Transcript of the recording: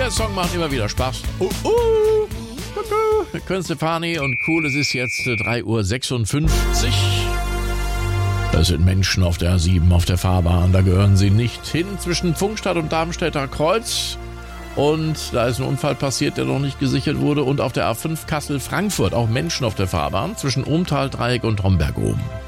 Der Song macht immer wieder Spaß. Gwen Stefani und cool, es ist jetzt 3:56 Uhr. Das sind Menschen auf der A7, auf der Fahrbahn. Da gehören sie nicht hin, zwischen Pfungstadt und Darmstädter Kreuz. Und da ist ein Unfall passiert, der noch nicht gesichert wurde. Und auf der A5 Kassel-Frankfurt auch Menschen auf der Fahrbahn zwischen Ohmtal-Dreieck und Homberg oben.